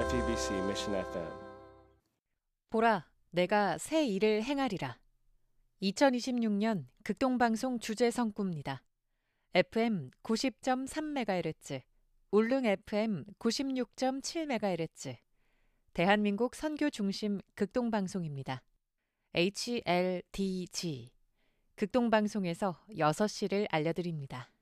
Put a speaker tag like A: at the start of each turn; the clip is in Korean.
A: FEBC Mission FM.
B: 보라, 내가 새 일을 행하리라. 2026년 극동방송 주제 성구입니다. FM 90.3MHz, 울릉 FM 96.7MHz, 대한민국 선교 중심 극동방송입니다. HLDG, 극동방송에서 6시를 알려드립니다.